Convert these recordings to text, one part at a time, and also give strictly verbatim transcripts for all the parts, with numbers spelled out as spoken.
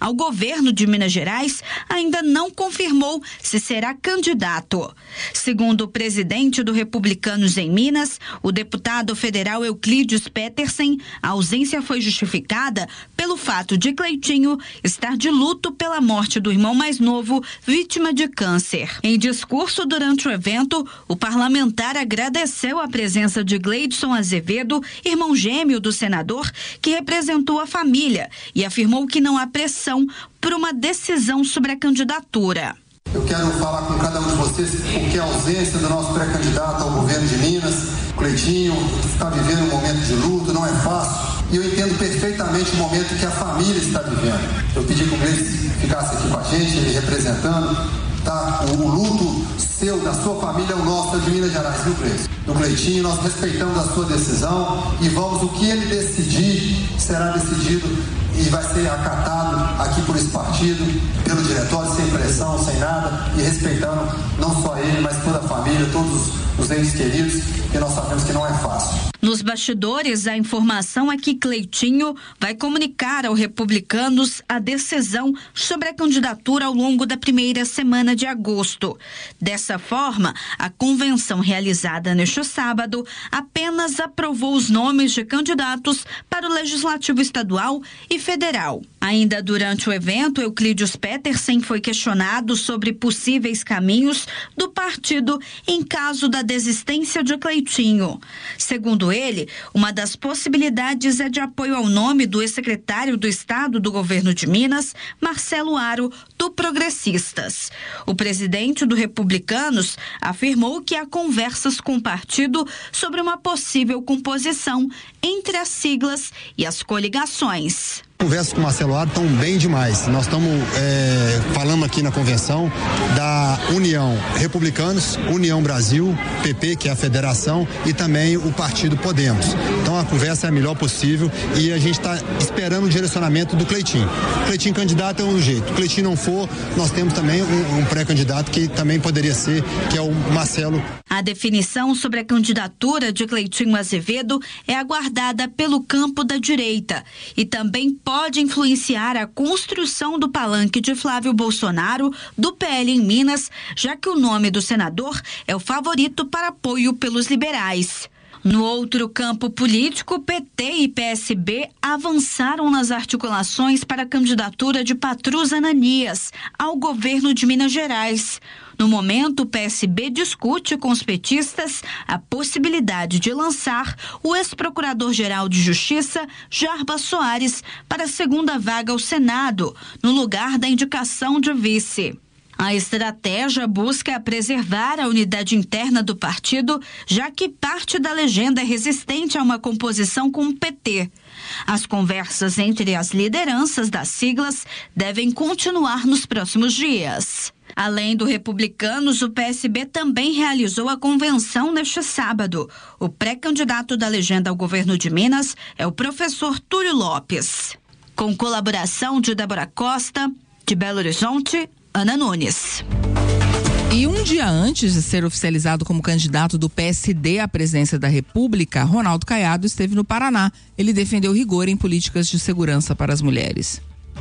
ao governo de Minas Gerais, ainda não confirmou se será candidato. Segundo o presidente do Republicanos em Minas, o deputado federal Euclides Petersen, a ausência foi justificada pelo fato de Cleitinho estar de luto pela morte do irmão mais novo, vítima de câncer. Em discurso durante o evento, o parlamentar agradeceu a presença de Gleidson Azevedo, irmão gêmeo do senador, que representou a família, e afirmou que não há pressão por uma decisão sobre a candidatura. Eu quero falar com cada um de vocês o que é a ausência do nosso pré-candidato ao governo de Minas. Cleitinho está vivendo um momento de luto, não é fácil. E eu entendo perfeitamente o momento que a família está vivendo. Eu pedi que o Gleidson ficasse aqui com a gente, ele representando. Tá? O, o luto seu, da sua família, é o nosso, de Minas Gerais, viu, Gleidson? Do Cleitinho, nós respeitamos a sua decisão e vamos, o que ele decidir, será decidido e vai ser acatado aqui por esse partido, pelo diretório, sem pressão, sem nada, e respeitando não só ele, mas toda a família, todos os entes queridos, que nós sabemos que não é fácil. Nos bastidores, a informação é que Cleitinho vai comunicar ao Republicanos a decisão sobre a candidatura ao longo da primeira semana de agosto. Dessa forma, a convenção realizada neste sábado apenas aprovou os nomes de candidatos para o Legislativo Estadual e Federal. Ainda durante o evento, Euclides Petersen foi questionado sobre possíveis caminhos do partido em caso da desistência de Cleitinho. Segundo ele, uma das possibilidades é de apoio ao nome do ex-secretário do Estado do governo de Minas, Marcelo Aro, do Progressistas. O presidente do Republicanos afirmou que há conversas com o partido sobre uma possível composição entre as siglas e as coligações. Conversas com o Marcelo Aro estão bem demais. Nós estamos é, falando aqui na convenção da União Republicanos, União Brasil, P P, que é a federação, e também o partido Podemos. Então a conversa é a melhor possível e a gente está esperando o direcionamento do Cleitinho. Cleitinho candidato é um jeito. Cleitinho não for, nós temos também um, um pré-candidato que também poderia ser, que é o Marcelo. A definição sobre a candidatura de Cleitinho Azevedo é aguardada pelo campo da direita e também pode influenciar a construção do palanque de Flávio Bolsonaro do P L em Minas, já que o nome do senador é o favorito para apoio pelos liberais. No outro campo político, P T e P S B avançaram nas articulações para a candidatura de Patrus Ananias ao governo de Minas Gerais. No momento, o P S B discute com os petistas a possibilidade de lançar o ex-procurador-geral de Justiça, Jarbas Soares, para a segunda vaga ao Senado, no lugar da indicação de vice. A estratégia busca preservar a unidade interna do partido, já que parte da legenda é resistente a uma composição com o P T. As conversas entre as lideranças das siglas devem continuar nos próximos dias. Além do Republicanos, o P S B também realizou a convenção neste sábado. O pré-candidato da legenda ao governo de Minas é o professor Túlio Lopes. Com colaboração de Débora Costa, de Belo Horizonte, Ana Nunes. E um dia antes de ser oficializado como candidato do P S D à presidência da República, Ronaldo Caiado esteve no Paraná. Ele defendeu rigor em políticas de segurança para as mulheres.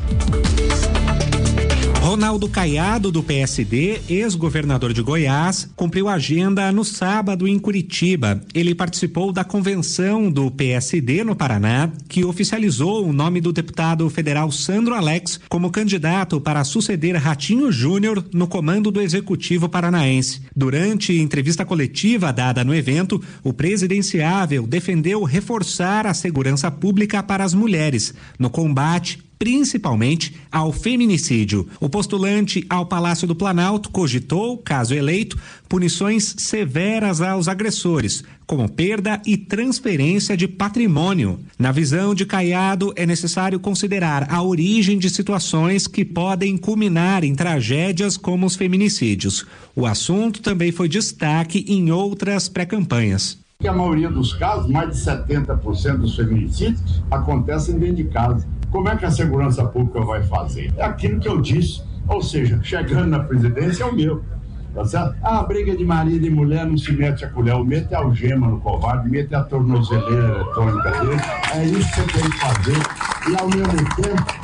Ronaldo Caiado, do P S D, ex-governador de Goiás, cumpriu a agenda no sábado em Curitiba. Ele participou da convenção do P S D no Paraná, que oficializou o nome do deputado federal Sandro Alex como candidato para suceder Ratinho Júnior no comando do Executivo Paranaense. Durante entrevista coletiva dada no evento, o presidenciável defendeu reforçar a segurança pública para as mulheres no combate principalmente ao feminicídio. O postulante ao Palácio do Planalto cogitou, caso eleito, punições severas aos agressores, como perda e transferência de patrimônio. Na visão de Caiado, é necessário considerar a origem de situações que podem culminar em tragédias como os feminicídios. O assunto também foi destaque em outras pré-campanhas. Que a maioria dos casos, mais de setenta por cento dos feminicídios, acontecem dentro de casa. Como é que a segurança pública vai fazer? É aquilo que eu disse, ou seja, chegando na presidência é o meu, tá certo? Ah, a briga de marido e mulher não se mete a colher, mete a algema no covarde, mete a tornozeleira eletrônica dele, é isso que você tem que fazer, e ao mesmo tempo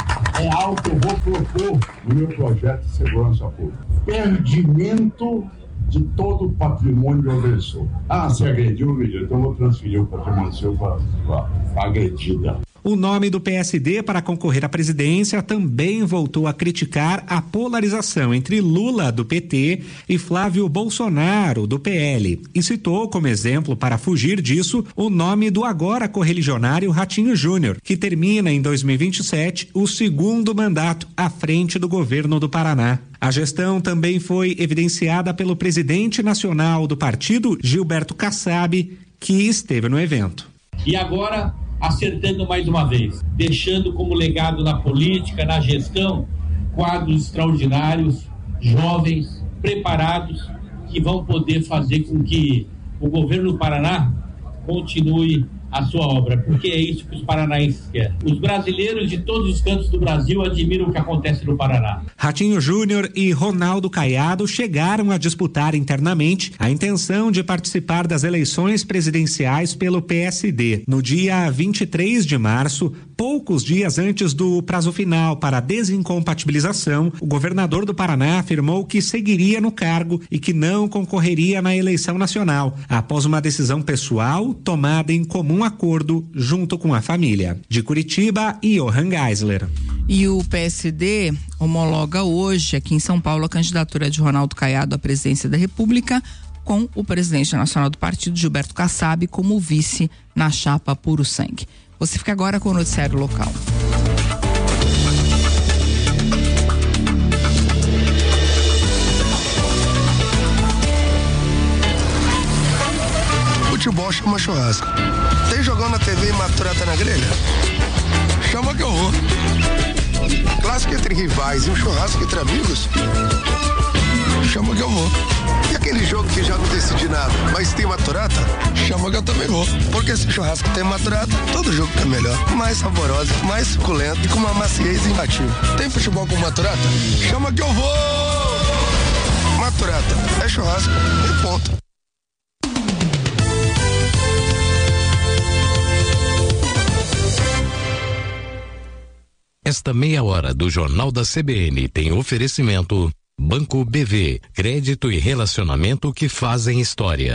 é algo que eu vou propor no meu projeto de segurança pública. Perdimento de todo o patrimônio do agressor. Ah, se agrediu, agrediu, então eu vou transferir o patrimônio seu para a agredida. O nome do P S D para concorrer à presidência também voltou a criticar a polarização entre Lula, do P T, e Flávio Bolsonaro, do P L, e citou como exemplo para fugir disso o nome do agora correligionário Ratinho Júnior, que termina em dois mil e vinte e sete o segundo mandato à frente do governo do Paraná. A gestão também foi evidenciada pelo presidente nacional do partido, Gilberto Kassab, que esteve no evento. E agora, acertando mais uma vez, deixando como legado na política, na gestão, quadros extraordinários, jovens, preparados, que vão poder fazer com que o governo do Paraná continue a sua obra, porque é isso que os paranaenses querem. Os brasileiros de todos os cantos do Brasil admiram o que acontece no Paraná. Ratinho Júnior e Ronaldo Caiado chegaram a disputar internamente a intenção de participar das eleições presidenciais pelo P S D. No dia vinte e três de março, poucos dias antes do prazo final para a desincompatibilização, o governador do Paraná afirmou que seguiria no cargo e que não concorreria na eleição nacional, após uma decisão pessoal tomada em comum acordo junto com a família. De Curitiba, Johan Geisler. E o P S D homologa hoje aqui em São Paulo a candidatura de Ronaldo Caiado à presidência da República, com o presidente nacional do partido, Gilberto Kassab, como vice na chapa Puro Sangue. Você fica agora com o noticiário local. Futebol chama churrasco. Tem jogão na T V e maturata na grelha? Chama que eu vou. Clássico entre rivais e um churrasco entre amigos? Chama que eu vou. E aquele jogo que já não decidi nada, mas tem maturata? Chama que eu também vou. Porque se churrasco tem maturata, todo jogo fica melhor. Mais saboroso, mais suculento e com uma maciez imbatível. Tem futebol com maturata? Chama que eu vou! Maturata é churrasco e ponto. Esta meia hora do Jornal da C B N tem oferecimento Banco B V, crédito e relacionamento que fazem história.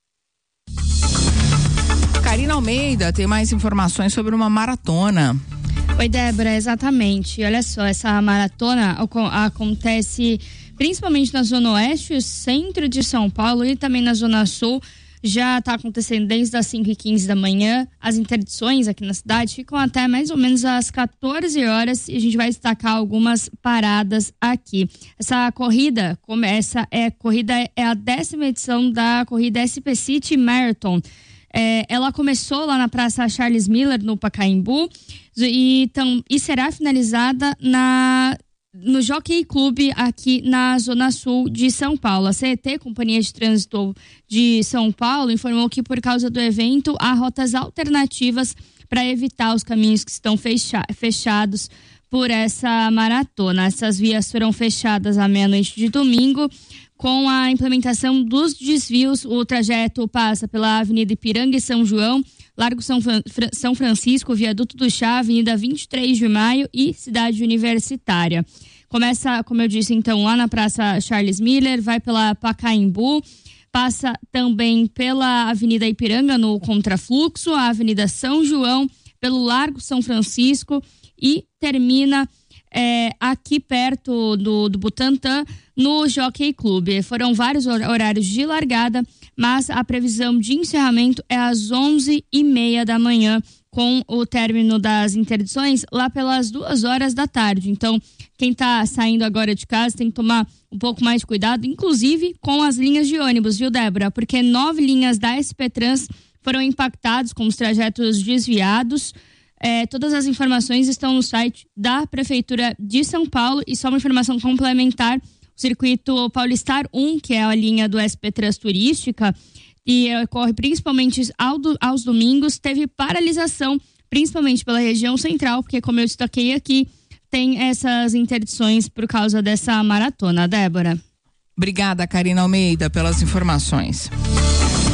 Karina Almeida tem mais informações sobre uma maratona. Oi, Débora, exatamente. Olha só, essa maratona acontece principalmente na Zona Oeste, centro de São Paulo e também na Zona Sul. Já está acontecendo desde as cinco e quinze da manhã. As interdições aqui na cidade ficam até mais ou menos às quatorze horas e a gente vai destacar algumas paradas aqui. Essa corrida começa, é, corrida é a décima edição da corrida S P City Marathon. É, ela começou lá na Praça Charles Miller, no Pacaembu, e, tam, e será finalizada na... no Jockey Club aqui na Zona Sul de São Paulo. A C E T, Companhia de Trânsito de São Paulo, informou que por causa do evento há rotas alternativas para evitar os caminhos que estão fecha- fechados por essa maratona. Essas vias foram fechadas à meia-noite de domingo. Com a implementação dos desvios, o trajeto passa pela Avenida Ipiranga e São João, Largo São, Fran- São Francisco, Viaduto do Chá, Avenida vinte e três de maio e Cidade Universitária. Começa, como eu disse, então, lá na Praça Charles Miller, vai pela Pacaembu, passa também pela Avenida Ipiranga, no contrafluxo, a Avenida São João, pelo Largo São Francisco e termina é, aqui perto do, do Butantã, no Jockey Club. Foram vários horários de largada, mas a previsão de encerramento é às onze e meia da manhã, com o término das interdições lá pelas duas horas da tarde. Então, quem está saindo agora de casa tem que tomar um pouco mais de cuidado, inclusive com as linhas de ônibus, viu, Débora? Porque nove linhas da S P Trans foram impactadas com os trajetos desviados. É, todas as informações estão no site da Prefeitura de São Paulo. E só uma informação complementar: o Circuito Paulistar um, que é a linha do S P Trans Turística, e ocorre principalmente ao do, aos domingos, teve paralisação, principalmente pela região central, porque, como eu destaquei aqui, tem essas interdições por causa dessa maratona. Débora. Obrigada, Karina Almeida, pelas informações.